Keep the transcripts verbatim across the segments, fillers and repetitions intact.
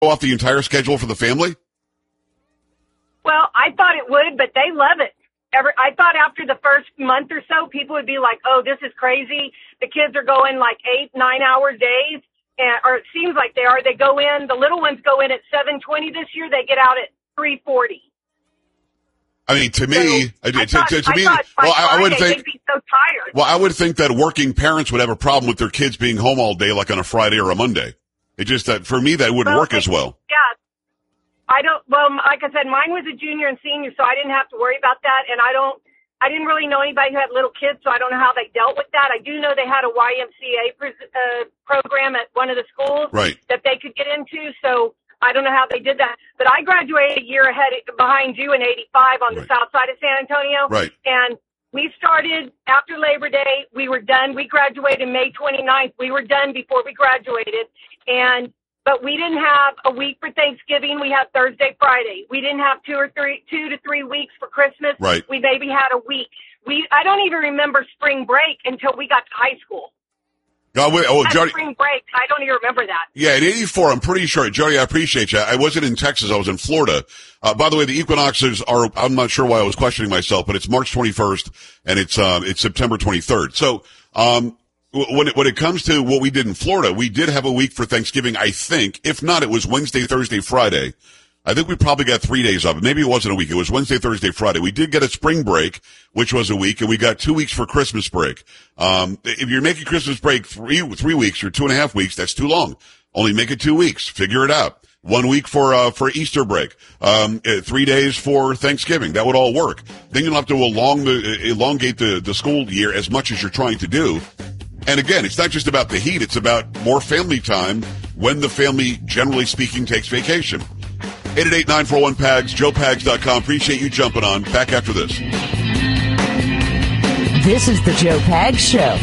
off the entire schedule for the family? Well, I thought it would, but they love it. Every, I thought after the first month or so, people would be like, oh, this is crazy. The kids are going like eight, nine hour days, and, or it seems like they are. They go in, the little ones go in at seven twenty this year. They get out at three forty. I mean, to me, so to, thought, to, to I me, thought well, I, I would think, they'd be so tired. Well, I would think that working parents would have a problem with their kids being home all day, like on a Friday or a Monday. It just that for me, that wouldn't well, work as well. Yeah. I don't, well, like I said, mine was a junior and senior, so I didn't have to worry about that. And I don't, I didn't really know anybody who had little kids, so I don't know how they dealt with that. I do know they had a Y M C A uh, program at one of the schools right. that they could get into. So I don't know how they did that. But I graduated a year ahead behind you in eighty-five on the right. south side of San Antonio. Right. And we started after Labor Day. We were done. We graduated May twenty-ninth. We were done before we graduated. And But we didn't have a week for Thanksgiving. We had Thursday, Friday. We didn't have two or three, two to three weeks for Christmas. Right. We maybe had a week. We, I don't even remember spring break until we got to high school. Oh, wait, oh, That's Jody, spring break. I don't even remember that. Yeah, in eighty-four, I'm pretty sure. Jody, I appreciate you. I wasn't in Texas. I was in Florida. Uh, by the way, the equinoxes are, I'm not sure why I was questioning myself, but it's March twenty-first and it's, um, it's September twenty-third. So, um, When it, when it comes to what we did in Florida, we did have a week for Thanksgiving, I think. If not, it was Wednesday, Thursday, Friday. I think we probably got three days of it. Maybe it wasn't a week. It was Wednesday, Thursday, Friday. We did get a spring break, which was a week, and we got two weeks for Christmas break. Um, if you're making Christmas break three, three weeks or two and a half weeks, that's too long. Only make it two weeks. Figure it out. One week for, uh, for Easter break. Um, uh, three days for Thanksgiving. That would all work. Then you'll have to elong the, elongate the, the school year as much as you're trying to do. And again, it's not just about the heat. It's about more family time when the family, generally speaking, takes vacation. eight eight eight, nine four one, P A G S, joe pags dot com. Appreciate you jumping on. Back after this. This is the Joe Pags Show.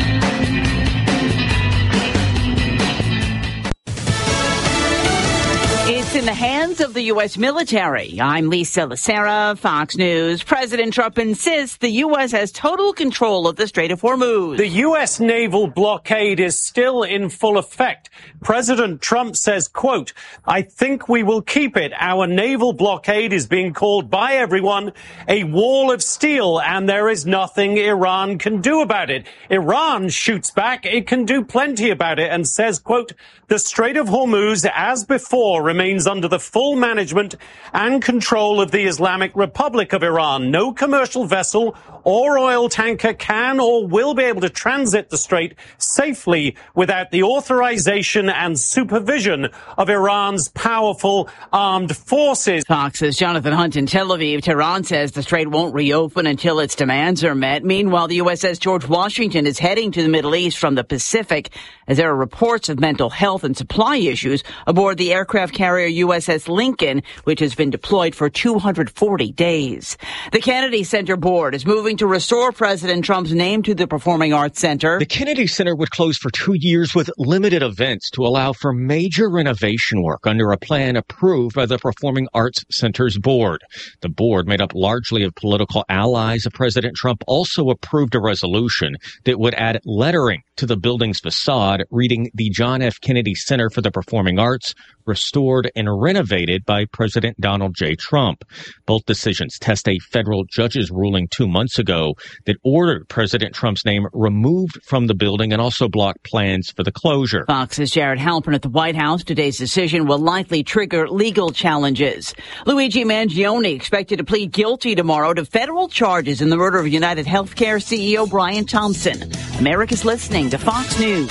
It's in the hands of the U S military. I'm Lisa Lacera, Fox News. President Trump insists the U S has total control of the Strait of Hormuz. The U S naval blockade is still in full effect. President Trump says, quote, I think we will keep it. Our naval blockade is being called by everyone a wall of steel, and there is nothing Iran can do about it. Iran shoots back. It can do plenty about it and says, quote, the Strait of Hormuz, as before, remains under the full management and control of the Islamic Republic of Iran. No commercial vessel or oil tanker can or will be able to transit the strait safely without the authorization and supervision of Iran's powerful armed forces. Fox's Jonathan Hunt in Tel Aviv. Tehran says the strait won't reopen until its demands are met. Meanwhile, the U S S George Washington is heading to the Middle East from the Pacific as there are reports of mental health and supply issues aboard the aircraft carrier U S S Lincoln, which has been deployed for two hundred forty days. The Kennedy Center Board is moving to restore President Trump's name to the Performing Arts Center. The Kennedy Center would close for two years with limited events to allow for major renovation work under a plan approved by the Performing Arts Center's board. The board, made up largely of political allies of President Trump, also approved a resolution that would add lettering to the building's facade reading the John F. Kennedy Center for the Performing Arts, restored and renovated by President Donald J. Trump. Both decisions test a federal judge's ruling two months ago that ordered President Trump's name removed from the building and also blocked plans for the closure. Fox's Jared Halpern at the White House. Today's decision will likely trigger legal challenges. Luigi Mangione expected to plead guilty tomorrow to federal charges in the murder of United Healthcare C E O Brian Thompson. America's listening to Fox News.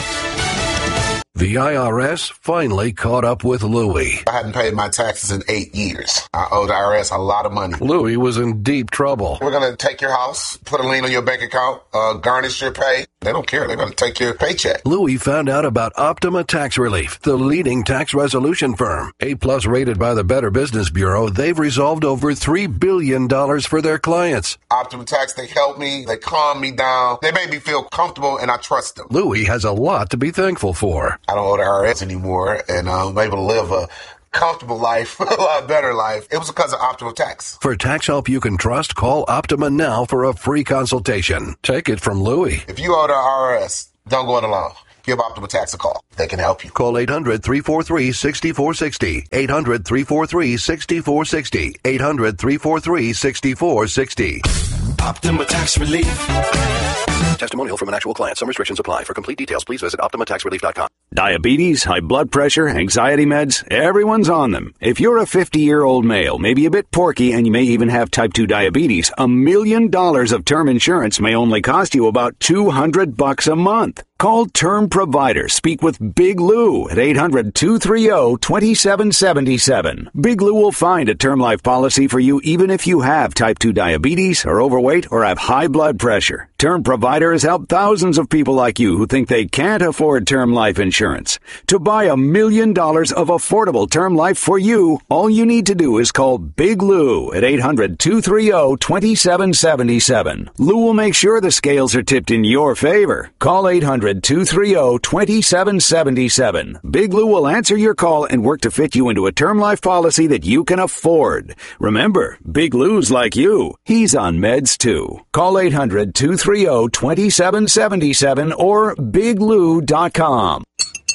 The I R S finally caught up with Louie. I hadn't paid my taxes in eight years. I owe the I R S a lot of money. Louie was in deep trouble. We're going to take your house, put a lien on your bank account, uh, garnish your pay. They don't care. They're going to take your paycheck. Louie found out about Optima Tax Relief, the leading tax resolution firm. A-plus rated by the Better Business Bureau, they've resolved over three billion dollars for their clients. Optima Tax, they help me. They calm me down. They make me feel comfortable, and I trust them. Louie has a lot to be thankful for. I don't owe the I R S anymore, and I'm able to live a comfortable life, a lot better life. It was because of Optima Tax. For tax help you can trust, call Optima now for a free consultation. Take it from Louie. If you owe the I R S, don't go it alone. give Optima Tax a call. They can help you. Call eight hundred, three four three, six four six zero. eight hundred, three four three, six four six zero. eight hundred, three four three, six four six zero. Optima Tax Relief. Testimonial from an actual client. Some restrictions apply. For complete details, please visit optima tax relief dot com. Diabetes, high blood pressure, anxiety meds, everyone's on them. If you're a fifty-year-old male, maybe a bit porky, and you may even have type two diabetes, a million dollars of term insurance may only cost you about two hundred bucks a month. Call Term Provider. Speak with Big Lou at eight hundred, two three zero, two seven seven seven. Big Lou will find a term life policy for you even if you have type two diabetes, are overweight, or have high blood pressure. Term Provider has helped thousands of people like you who think they can't afford term life insurance. To buy a million dollars of affordable term life for you, all you need to do is call Big Lou at eight hundred, two three zero, two seven seven seven. Lou will make sure the scales are tipped in your favor. Call eight hundred, two three zero, two seven seven seven. Big Lou will answer your call and work to fit you into a term life policy that you can afford. Remember, Big Lou's like you. He's on meds too. Call eight hundred, two three zero, two seven seven seven or big lou dot com.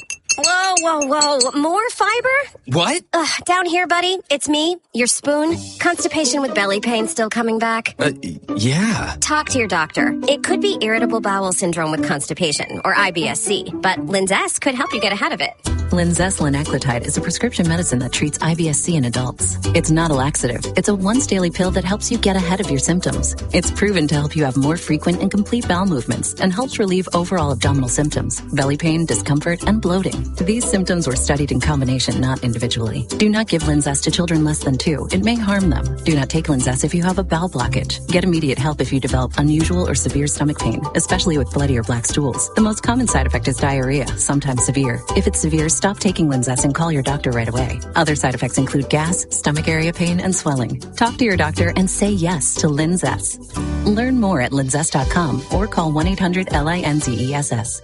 Whoa, whoa, whoa. More fiber? What? Ugh, down here, buddy. It's me, your spoon. Constipation with belly pain still coming back? Uh, yeah. Talk to your doctor. It could be irritable bowel syndrome with constipation, or I B S C, but Linzess could help you get ahead of it. Linzess linaclotide is a prescription medicine that treats I B S C in adults. It's not a laxative. It's a once-daily pill that helps you get ahead of your symptoms. It's proven to help you have more frequent and complete bowel movements and helps relieve overall abdominal symptoms, belly pain, discomfort, and bloating. These symptoms were studied in combination, not individually. Do not give Linzess to children less than two. It may harm them. Do not take Linzess if you have a bowel blockage. Get immediate help if you develop unusual or severe stomach pain, especially with bloody or black stools. The most common side effect is diarrhea, sometimes severe. If it's severe, stop taking Linzess and call your doctor right away. Other side effects include gas, stomach area pain, and swelling. Talk to your doctor and say yes to Linzess. Learn more at linzess dot com or call one eight hundred L I N Z E S S.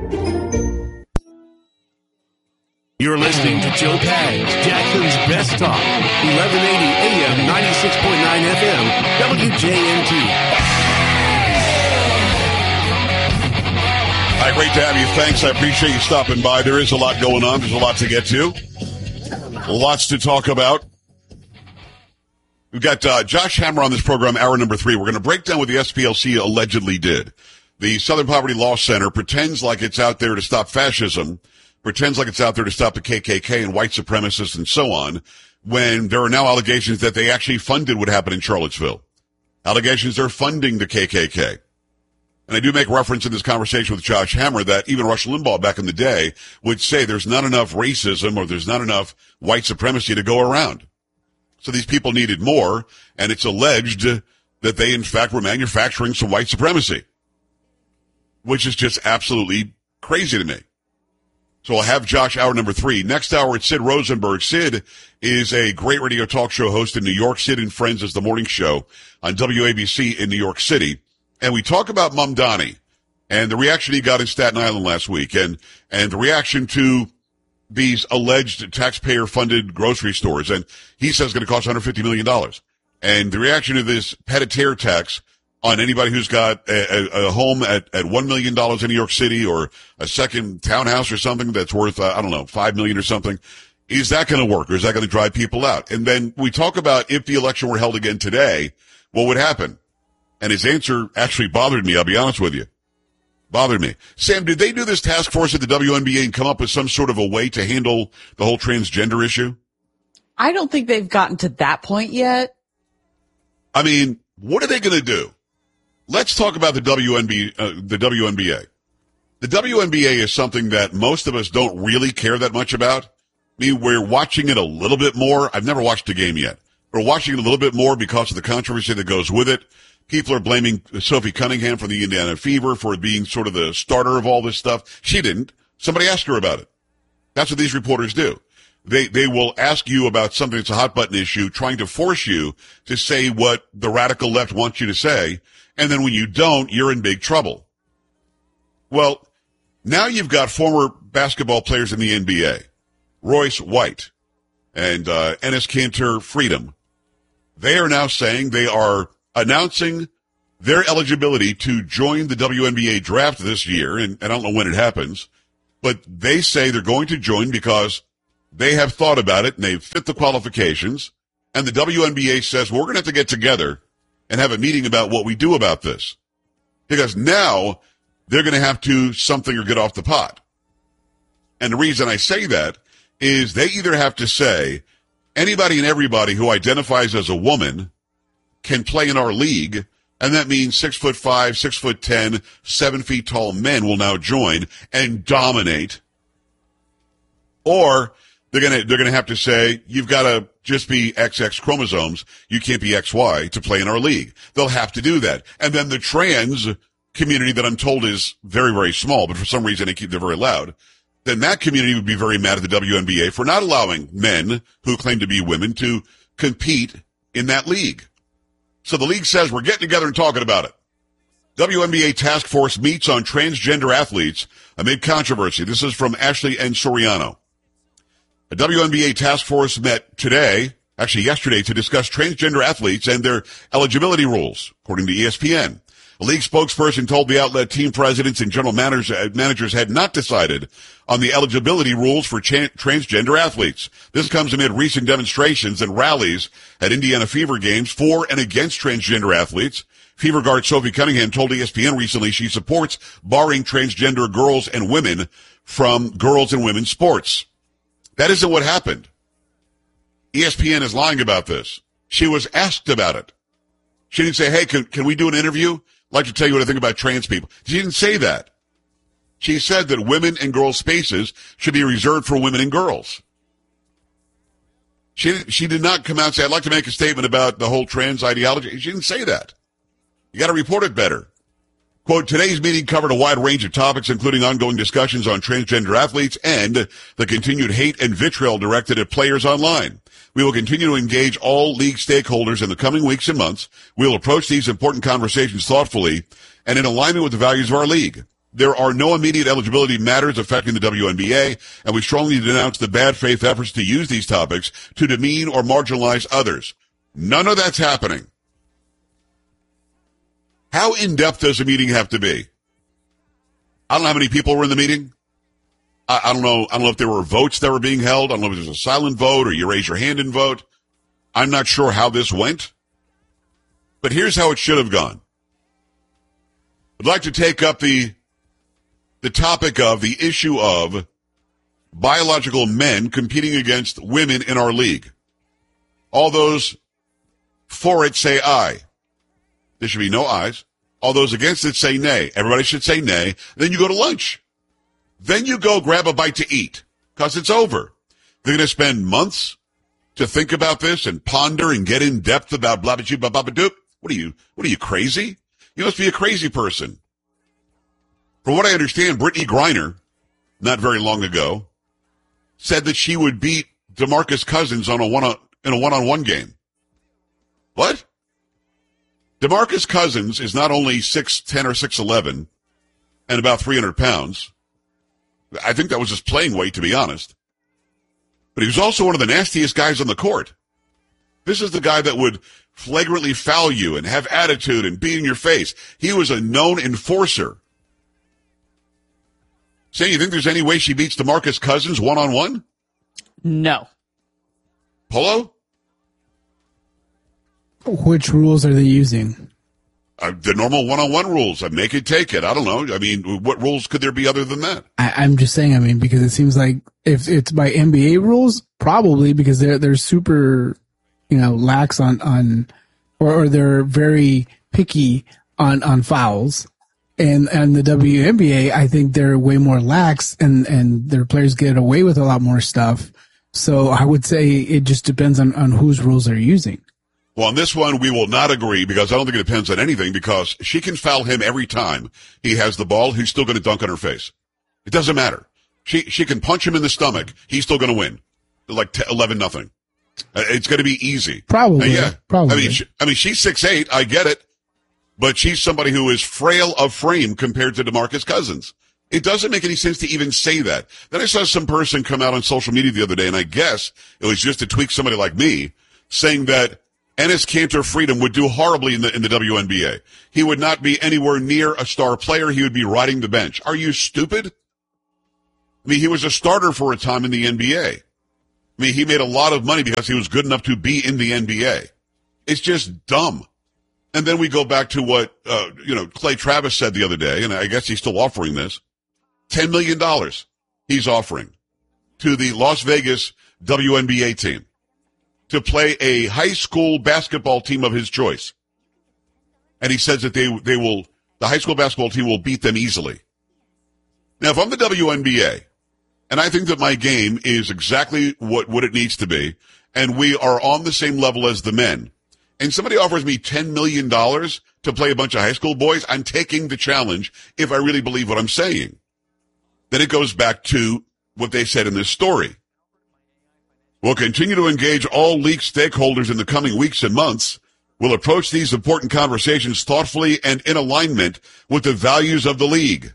You're listening to Joe Pags, Jackson's Best Talk, eleven eighty A M, ninety-six point nine F M, W J M T. Hi, great to have you. Thanks. I appreciate you stopping by. There is a lot going on. There's a lot to get to. Lots to talk about. We've got uh, Josh Hammer on this program, hour number three. We're going to break down what the S P L C allegedly did. The Southern Poverty Law Center pretends like it's out there to stop fascism, pretends like it's out there to stop the K K K and white supremacists and so on, when there are now allegations that they actually funded what happened in Charlottesville. Allegations they're funding the K K K. And I do make reference in this conversation with Josh Hammer that even Rush Limbaugh back in the day would say there's not enough racism or there's not enough white supremacy to go around. So these people needed more, and it's alleged that they in fact were manufacturing some white supremacy, which is just absolutely crazy to me. So I'll have Josh hour number three. Next hour, it's Sid Rosenberg. Sid is a great radio talk show host in New York. Sid and Friends is the morning show on W A B C in New York City. And we talk about Mamdani and the reaction he got in Staten Island last week and, and the reaction to these alleged taxpayer-funded grocery stores. And he says it's going to cost one hundred fifty million dollars. And the reaction to this pet-a-terre tax on anybody who's got a, a, a home at, at one million dollars in New York City or a second townhouse or something that's worth, uh, I don't know, five million dollars or something. Is that going to work, or is that going to drive people out? And then we talk about if the election were held again today, what would happen? And his answer actually bothered me, I'll be honest with you. Bothered me. Sam, did they do this task force at the W N B A and come up with some sort of a way to handle the whole transgender issue? I don't think they've gotten to that point yet. I mean, what are they going to do? Let's talk about the W N B A, uh, the W N B A. The W N B A is something that most of us don't really care that much about. I mean, we're watching it a little bit more. I've never watched a game yet. We're watching it a little bit more because of the controversy that goes with it. People are blaming Sophie Cunningham from the Indiana Fever for being sort of the starter of all this stuff. She didn't. Somebody asked her about it. That's what these reporters do. They they will ask you about something that's a hot button issue, trying to force you to say what the radical left wants you to say. And then when you don't, you're in big trouble. Well, now you've got former basketball players in the N B A, Royce White and uh, Enes Kanter Freedom. They are now saying they are announcing their eligibility to join the W N B A draft this year, and, and I don't know when it happens, but they say they're going to join because they have thought about it and they've fit the qualifications. And the W N B A says, we're going to have to get together and have a meeting about what we do about this. Because now they're going to have to something or get off the pot. And the reason I say that is they either have to say anybody and everybody who identifies as a woman can play in our league. And that means six foot five, six foot ten, seven feet tall men will now join and dominate. Or they're gonna they're gonna have to say you've got to just be X X chromosomes. You can't be X Y to play in our league. They'll have to do that. And then the trans community that I'm told is very very small, but for some reason they keep they're very loud. Then that community would be very mad at the W N B A for not allowing men who claim to be women to compete in that league. So the league says we're getting together and talking about it. W N B A task force meets on transgender athletes amid controversy. This is from Ashley N. Soriano. A W N B A task force met today, actually yesterday, to discuss transgender athletes and their eligibility rules, according to E S P N. A league spokesperson told the outlet team presidents and general managers, uh, managers had not decided on the eligibility rules for cha- transgender athletes. This comes amid recent demonstrations and rallies at Indiana Fever games for and against transgender athletes. Fever guard Sophie Cunningham told E S P N recently she supports barring transgender girls and women from girls and women's sports. That isn't what happened. E S P N is lying about this. She was asked about it. She didn't say, hey, can, can we do an interview? I'd like to tell you what I think about trans people. She didn't say that. She said that women and girls' spaces should be reserved for women and girls. She, she did not come out and say, I'd like to make a statement about the whole trans ideology. She didn't say that. You got to report it better. Quote, today's meeting covered a wide range of topics, including ongoing discussions on transgender athletes and the continued hate and vitriol directed at players online. We will continue to engage all league stakeholders in the coming weeks and months. We will approach these important conversations thoughtfully and in alignment with the values of our league. There are no immediate eligibility matters affecting the W N B A, and we strongly denounce the bad faith efforts to use these topics to demean or marginalize others. None of that's happening. How in-depth does a meeting have to be? I don't know how many people were in the meeting. I, I don't know. I don't know if there were votes that were being held. I don't know if there's a silent vote or you raise your hand and vote. I'm not sure how this went. But here's how it should have gone. I'd like to take up the the topic of the issue of biological men competing against women in our league. All those for it say aye. There should be no ayes. All those against it say nay. Everybody should say nay. Then you go to lunch. Then you go grab a bite to eat because it's over. They're going to spend months to think about this and ponder and get in depth about blah, blah, blah, blah, blah, blah. What are you, what are you, crazy? You must be a crazy person. From what I understand, Brittany Griner, not very long ago, said that she would beat DeMarcus Cousins on a one on, in a one-on-one game. What? DeMarcus Cousins is not only six ten or six eleven and about three hundred pounds. I think that was his playing weight, to be honest. But he was also one of the nastiest guys on the court. This is the guy that would flagrantly foul you and have attitude and be in your face. He was a known enforcer. Say, you think there's any way she beats DeMarcus Cousins one-on-one? No. Polo? Which rules are they using? Uh, the normal one-on-one rules. I make it, take it. I don't know. I mean, what rules could there be other than that? I, I'm just saying, I mean, because it seems like if it's by N B A rules, probably because they're, they're super, you know, lax on, on, or, or they're very picky on, on fouls. And, and the W N B A, I think they're way more lax and, and their players get away with a lot more stuff. So I would say it just depends on, on whose rules they're using. Well, on this one, we will not agree because I don't think it depends on anything because she can foul him every time he has the ball. He's still going to dunk on her face. It doesn't matter. She, she can punch him in the stomach. He's still going to win. Like eleven nothing. It's going to be easy. Probably. Uh, yeah. Probably. I mean, she, I mean, she's six eight. I get it. But she's somebody who is frail of frame compared to DeMarcus Cousins. It doesn't make any sense to even say that. Then I saw some person come out on social media the other day, and I guess it was just to tweak somebody like me, saying that Enes Kanter Freedom would do horribly in the in the W N B A. He would not be anywhere near a star player. He would be riding the bench. Are you stupid? I mean, he was a starter for a time in the N B A. I mean, he made a lot of money because he was good enough to be in the N B A. It's just dumb. And then we go back to what, uh, you know, Clay Travis said the other day, and I guess he's still offering this. ten million dollars he's offering to the Las Vegas W N B A team to play a high school basketball team of his choice. And he says that they, they will, the high school basketball team will beat them easily. Now, if I'm the W N B A, and I think that my game is exactly what, what it needs to be, and we are on the same level as the men, and somebody offers me ten million dollars to play a bunch of high school boys, I'm taking the challenge if I really believe what I'm saying. Then it goes back to what they said in this story. We'll continue to engage all league stakeholders in the coming weeks and months. We'll approach these important conversations thoughtfully and in alignment with the values of the league.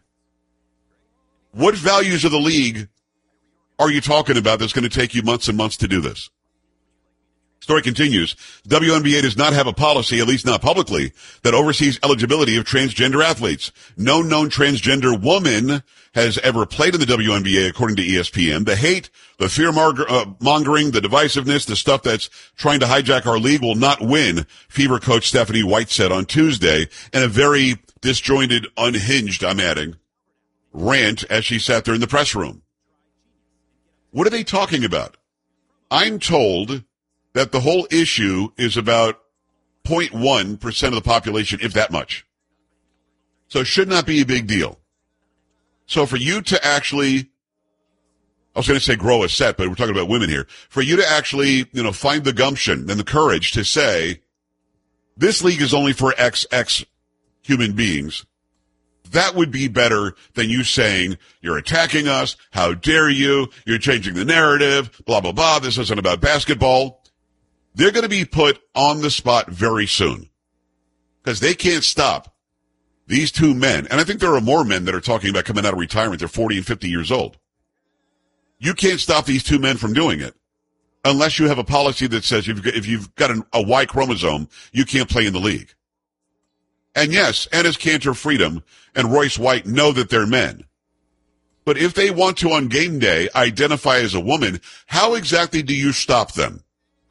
What values of the league are you talking about that's going to take you months and months to do this? Story continues. W N B A does not have a policy, at least not publicly, that oversees eligibility of transgender athletes. No known transgender woman has ever played in the W N B A, according to E S P N. The hate, the fear-mongering, the divisiveness, the stuff that's trying to hijack our league will not win, Fever coach Stephanie White said on Tuesday in a very disjointed, unhinged, I'm adding, rant as she sat there in the press room. What are they talking about? I'm told that the whole issue is about zero point one percent of the population, if that much. So it should not be a big deal. So for you to actually, I was going to say grow a set, but we're talking about women here. For you to actually, you know, find the gumption and the courage to say, this league is only for X X human beings, that would be better than you saying, you're attacking us, how dare you, you're changing the narrative, blah, blah, blah, this isn't about basketball. They're going to be put on the spot very soon because they can't stop these two men. And I think there are more men that are talking about coming out of retirement. They're forty and fifty years old. You can't stop these two men from doing it unless you have a policy that says if you've got, if you've got an, a Y chromosome, you can't play in the league. And yes, Enes Kanter Freedom and Royce White know that they're men. But if they want to on game day identify as a woman, how exactly do you stop them?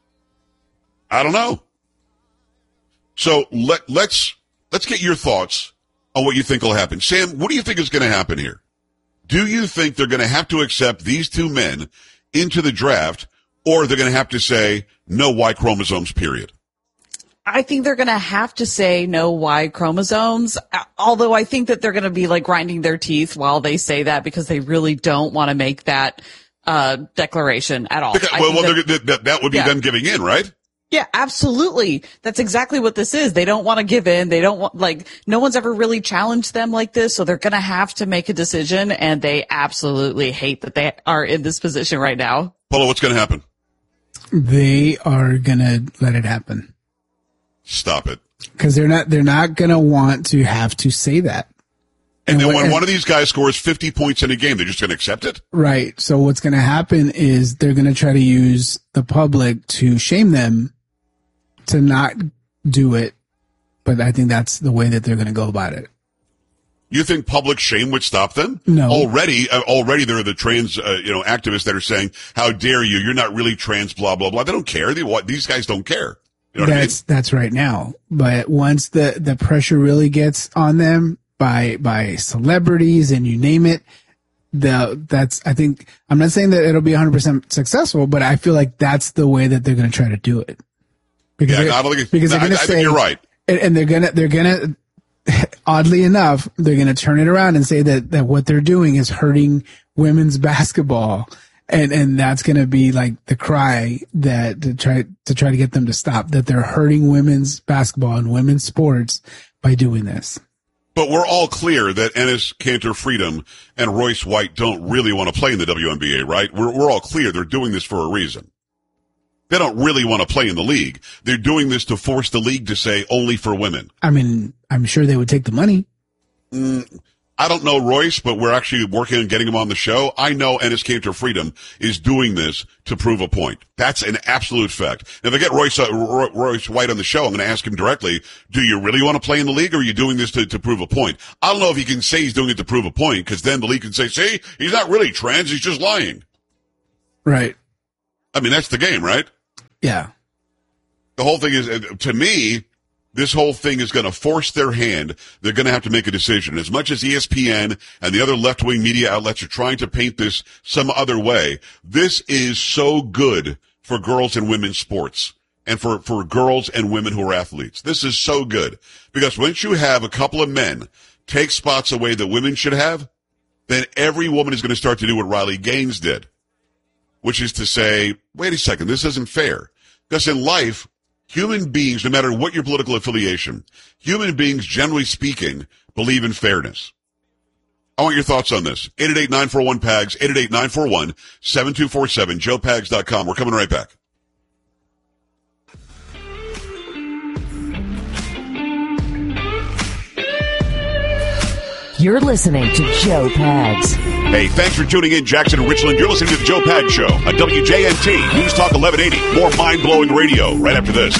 I don't know. So let, let's, let's get your thoughts on what you think will happen. Sam, what do you think is going to happen here? Do you think they're going to have to accept these two men into the draft, or they're going to have to say no Y chromosomes, period? I think they're going to have to say no Y chromosomes, although I think that they're going to be like grinding their teeth while they say that because they really don't want to make that uh declaration at all. Because, well, well that, that, that would be yeah. them giving in, right? Yeah, absolutely. That's exactly what this is. They don't want to give in. They don't want, like, no one's ever really challenged them like this, so they're going to have to make a decision, and they absolutely hate that they are in this position right now. Polo, what's going to happen? They are going to let it happen. Stop it. Because they're not, they're not going to want to have to say that. And, and then when and, one of these guys scores fifty points in a game, they're just going to accept it? Right. So what's going to happen is they're going to try to use the public to shame them to not do it. But I think that's the way that they're going to go about it. You think public shame would stop them? No. Already, uh, already there are the trans, uh, you know, activists that are saying, how dare you? You're not really trans, blah, blah, blah. They don't care. They, what, these guys don't care. You know what that's, I mean? that's right now. But once the, the pressure really gets on them by, by celebrities and you name it, the, that's, I think, I'm not saying that it'll be one hundred percent successful, but I feel like that's the way that they're going to try to do it. Because yeah, they're, I don't think because they're I, going to I say, think you're right. And, and they're going to, they're going to, oddly enough, they're going to turn it around and say that, that what they're doing is hurting women's basketball. And, and that's going to be like the cry that to try, to try to get them to stop, that they're hurting women's basketball and women's sports by doing this. But we're all clear that Enes Kanter Freedom and Royce White don't really want to play in the W N B A, right? We're, we're all clear they're doing this for a reason. They don't really want to play in the league. They're doing this to force the league to say only for women. I mean, I'm sure they would take the money. Mm, I don't know Royce, but we're actually working on getting him on the show. I know Ennis Cantor Freedom is doing this to prove a point. That's an absolute fact. If I get Royce, uh, Royce White on the show, I'm going to ask him directly, do you really want to play in the league, or are you doing this to, to prove a point? I don't know if he can say he's doing it to prove a point, because then the league can say, see, he's not really trans, he's just lying. Right. I mean, that's the game, right? Yeah. The whole thing is, to me, this whole thing is going to force their hand. They're going to have to make a decision. As much as E S P N and the other left-wing media outlets are trying to paint this some other way, this is so good for girls and women's sports and for, for girls and women who are athletes. This is so good. Because once you have a couple of men take spots away that women should have, then every woman is going to start to do what Riley Gaines did, which is to say, wait a second, this isn't fair. Because in life, human beings, no matter what your political affiliation, human beings, generally speaking, believe in fairness. I want your thoughts on this. eight eight eight, nine four one, P A G S, eight eight eight, nine four one, seven two four seven, joe pags dot com. We're coming right back. You're listening to Joe Pags. Hey, thanks for tuning in, Jackson and Richland. You're listening to the Joe Pags Show on W J N T, News Talk eleven eighty. More mind-blowing radio right after this.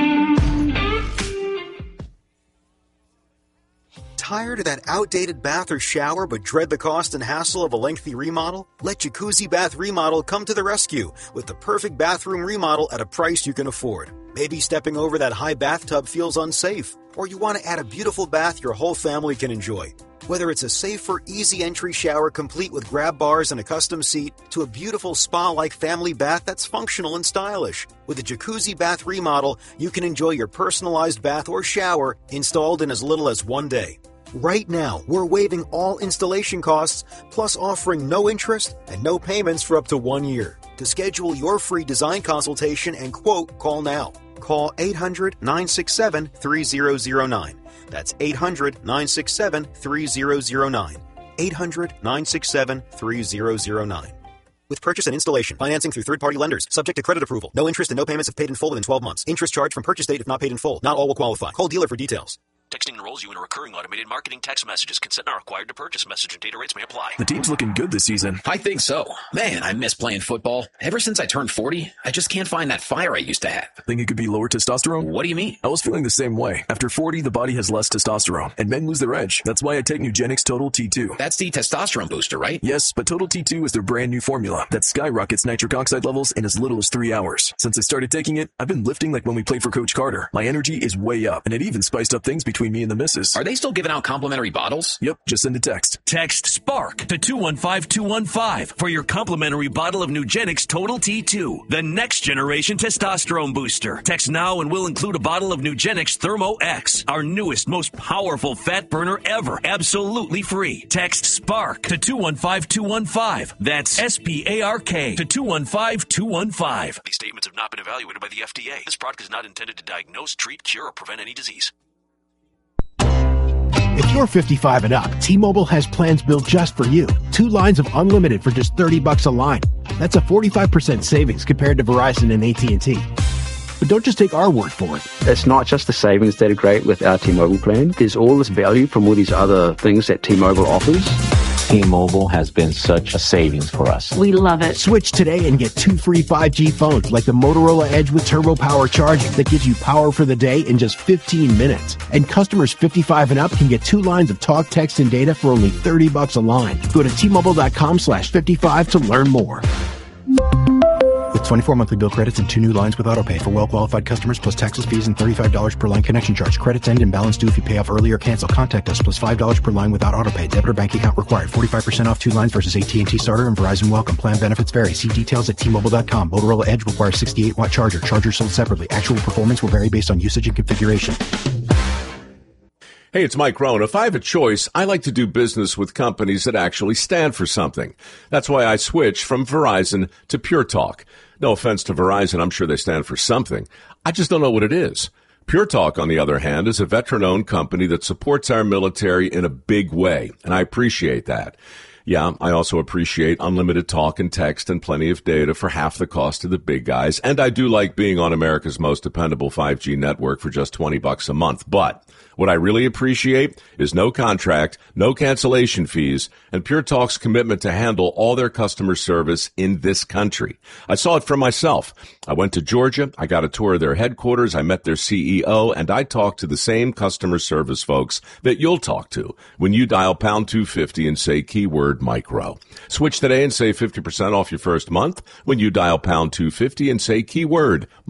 Tired of that outdated bath or shower but dread the cost and hassle of a lengthy remodel? Let Jacuzzi Bath Remodel come to the rescue with the perfect bathroom remodel at a price you can afford. Maybe stepping over that high bathtub feels unsafe, or you want to add a beautiful bath your whole family can enjoy. Whether it's a safer, easy entry shower complete with grab bars and a custom seat, to a beautiful spa-like family bath that's functional and stylish. With a Jacuzzi Bath Remodel, you can enjoy your personalized bath or shower installed in as little as one day. Right now, we're waiving all installation costs, plus offering no interest and no payments for up to one year. To schedule your free design consultation and quote, call now. Call eight hundred, nine six seven, three zero zero nine. That's eight hundred, nine six seven, three zero zero nine. eight hundred, nine six seven, three zero zero nine. With purchase and installation, financing through third-party lenders, subject to credit approval. No interest and no payments if paid in full within twelve months. Interest charged from purchase date if not paid in full. Not all will qualify. Call dealer for details. Texting enrolls you in a recurring automated marketing text messages. Consent not required to purchase. Message and data rates may apply. The team's looking good this season. I think so. Man, I miss playing football. Ever since I turned forty, I just can't find that fire I used to have. Think it could be lower testosterone? What do you mean? I was feeling the same way. After forty, the body has less testosterone, and men lose their edge. That's why I take Nugenix Total T two. That's the testosterone booster, right? Yes, but Total T two is their brand new formula that skyrockets nitric oxide levels in as little as three hours. Since I started taking it, I've been lifting like when we played for Coach Carter. My energy is way up, and it even spiced up things between me and the missus. Are they still giving out complimentary bottles? Yep, just send a text. Text SPARK to two one five two one five for your complimentary bottle of Nugenix Total T two, the next generation testosterone booster. Text now and we'll include a bottle of Nugenix Thermo X, our newest, most powerful fat burner ever, absolutely free. Text SPARK to two one five two one five. That's S P A R K to two one five two one five. These statements have not been evaluated by the F D A. This product is not intended to diagnose, treat, cure, or prevent any disease. If you're fifty-five and up, T-Mobile has plans built just for you. Two lines of unlimited for just thirty bucks a line. That's a forty-five percent savings compared to Verizon and A T and T. But don't just take our word for it. It's not just the savings that are great with our T-Mobile plan. There's all this value from all these other things that T-Mobile offers. T-Mobile has been such a savings for us. We love it. Switch today and get two free five G phones like the Motorola Edge with Turbo Power charging that gives you power for the day in just fifteen minutes. And customers fifty-five and up can get two lines of talk, text, and data for only thirty bucks a line. Go to T-Mobile.com slash 55 to learn more. With twenty-four monthly bill credits and two new lines with autopay for well-qualified customers plus taxes, fees, and thirty-five dollars per line connection charge. Credits end and balance due if you pay off early or cancel. Contact us plus five dollars per line without autopay. Debit or bank account required. forty-five percent off two lines versus A T and T Starter and Verizon Welcome. Plan benefits vary. See details at T Mobile dot com. Motorola Edge requires sixty-eight watt charger. Charger sold separately. Actual performance will vary based on usage and configuration. Hey, it's Mike Rohn. If I have a choice, I like to do business with companies that actually stand for something. That's why I switched from Verizon to Pure Talk. No offense to Verizon, I'm sure they stand for something. I just don't know what it is. Pure Talk, on the other hand, is a veteran-owned company that supports our military in a big way, and I appreciate that. Yeah, I also appreciate unlimited talk and text and plenty of data for half the cost of the big guys. And I do like being on America's most dependable five G network for just twenty bucks a month. But what I really appreciate is no contract, no cancellation fees, and Pure Talk's commitment to handle all their customer service in this country. I saw it for myself. I went to Georgia, I got a tour of their headquarters, I met their C E O, and I talked to the same customer service folks that you'll talk to when you dial pound two fifty and say keyword micro. Switch today and save fifty percent off your first month when you dial pound two fifty and say keyword